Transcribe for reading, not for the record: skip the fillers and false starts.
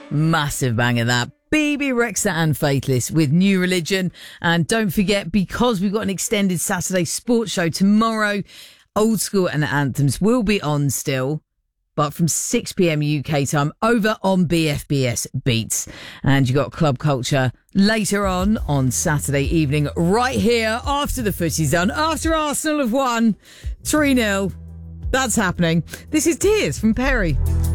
Massive banger that. BB Rexha and Faithless with New Religion. And don't forget, because we've got an extended Saturday sports show tomorrow, Old School and Anthems will be on still, but from 6 p.m. UK time over on BFBS Beats. And you got Club Culture later on Saturday evening, right here after the footy's done, after Arsenal have won 3-0. That's happening. This is Tears from Perry.